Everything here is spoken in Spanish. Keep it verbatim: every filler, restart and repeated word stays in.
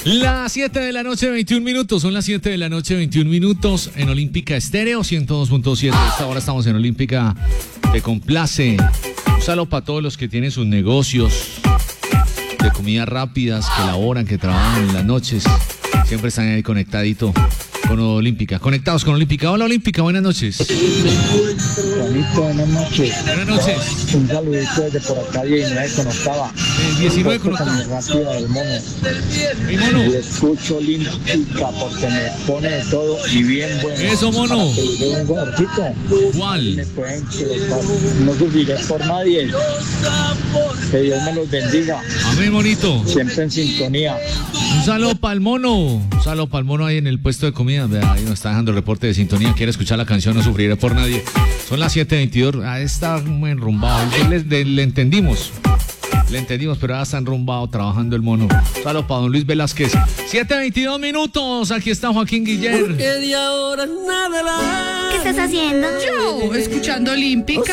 Las siete de la noche, veintiún minutos. Son las siete de la noche, veintiún minutos. En Olímpica Estéreo ciento dos punto siete. A esta hora estamos en Olímpica. Te complace. Un saludo para todos los que tienen sus negocios de comidas rápidas, que laboran, que trabajan en las noches. Siempre están ahí conectaditos con Olímpica. Conectados con Olímpica. Hola, Olímpica. Buenas noches. Juanito, buenas noches. Buenas noches. Un saludito desde por acá, diecinueve conectaba. El diecinueve conectado. Rápida del mono. Mi mono. Le escucho Olímpica porque me pone de todo y bien bueno. Eso, mono. Para que llegue un gordito. ¿Cuál? Me pueden que no sufriré por nadie. Que Dios me los bendiga. Amén, monito. Siempre en sintonía. Un saludo para el mono. Un saludo para el mono ahí en el puesto de comida. Vea, ahí nos está dejando el reporte de sintonía. Quiere escuchar la canción No Sufriré por Nadie. Son las siete veintidós. Ah, está muy enrumbado. Le, le, le entendimos. Le entendimos, pero ahora está enrumbado trabajando el mono. Un saludo para don Luis Velázquez. siete veintidós minutos. Aquí está Joaquín Guiller. ¿Qué estás haciendo? Yo, escuchando Olímpica.